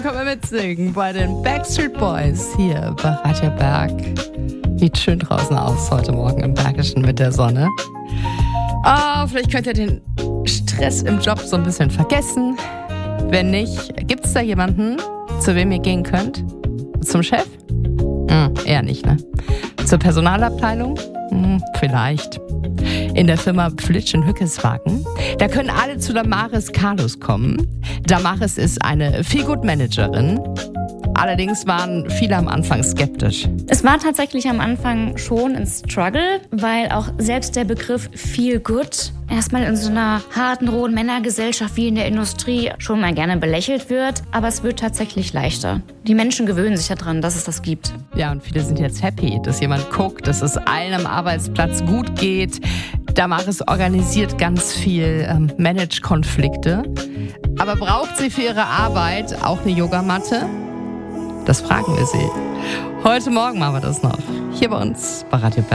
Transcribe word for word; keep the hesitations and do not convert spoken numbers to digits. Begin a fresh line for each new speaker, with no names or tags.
Können wir mitsingen bei den Backstreet Boys hier bei Radio Berg. Sieht schön draußen aus heute Morgen im Bergischen mit der Sonne. Oh, vielleicht könnt ihr den Stress im Job so ein bisschen vergessen. Wenn nicht, gibt es da jemanden, zu wem ihr gehen könnt? Zum Chef? Hm, eher nicht, ne? Zur Personalabteilung? Hm, vielleicht. In der Firma Pflitsch in Hückeswagen. Da können alle zu Damaris Carlos kommen. Damaris ist eine Feelgood-Managerin. Allerdings waren viele am Anfang skeptisch.
Es war tatsächlich am Anfang schon ein Struggle, weil auch selbst der Begriff Feel Good erstmal in so einer harten, rohen Männergesellschaft wie in der Industrie schon mal gerne belächelt wird. Aber es wird tatsächlich leichter. Die Menschen gewöhnen sich daran, dass es das gibt.
Ja, und viele sind jetzt happy, dass jemand guckt, dass es allen am Arbeitsplatz gut geht. Damaris organisiert ganz viel, ähm, managt Konflikte. Aber braucht sie für ihre Arbeit auch eine Yogamatte? Das fragen wir sie. Heute Morgen machen wir das noch. Hier bei uns bei Radio Berg.